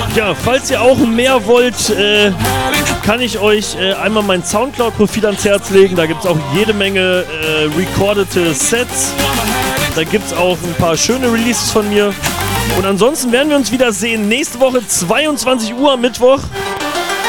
Ja, falls ihr auch mehr wollt, kann ich euch einmal mein Soundcloud-Profil ans Herz legen. Da gibt es auch jede Menge recordete Sets. Da gibt es auch ein paar schöne Releases von mir. Und ansonsten werden wir uns wieder sehen nächste Woche 22 Uhr am Mittwoch.